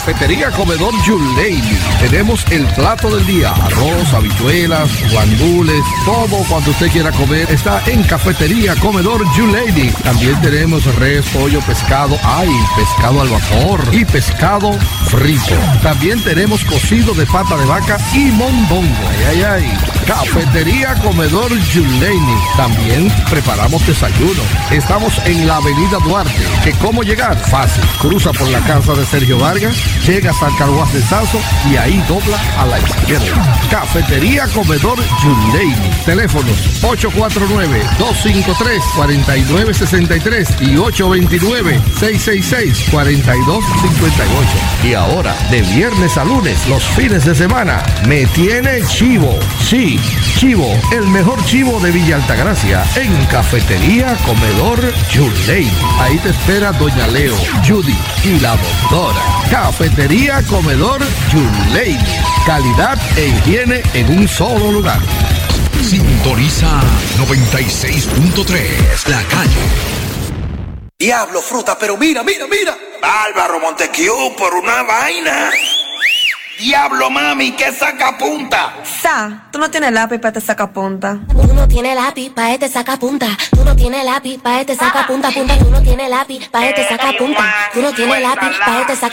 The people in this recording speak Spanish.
Cafetería Comedor Yuleini. Tenemos el plato del día, arroz, habichuelas, guandules, todo cuanto usted quiera comer está en Cafetería Comedor Yuleini. También tenemos res, pollo, pescado, pescado al vapor y pescado frito. También tenemos cocido de pata de vaca y mondongo. Cafetería Comedor Yuleini. También preparamos desayuno. Estamos en la avenida Duarte. ¿Que cómo llegar? Fácil. Cruza por la casa de Sergio Vargas, llegas al Carguas de Sazo y ahí dobla a la izquierda. Cafetería Comedor Yuleini. Teléfonos 849-253-4963 y 829-666-4258. Y ahora, de viernes a lunes, los fines de semana, me tiene chivo. Sí, chivo, el mejor chivo de Villa Altagracia, en Cafetería Comedor Yuleini. Ahí te espera Doña Leo, Judy y la doctora. Cafetería Comedor Yuleini. Calidad e higiene en un solo lugar. Sintoniza 96.3, La Calle. Diablo, fruta, pero mira. Álvaro Montequiu, por una vaina. Diablo, mami, ¿qué sacapunta? Tú no tienes lápiz para este sacapunta. Tú no tienes lápiz para este sacapunta. Tú no tienes lápiz para este sacapunta, punta. Tú no tienes lápiz para este sacapunta. Tú no tienes lápiz para este sacapunta.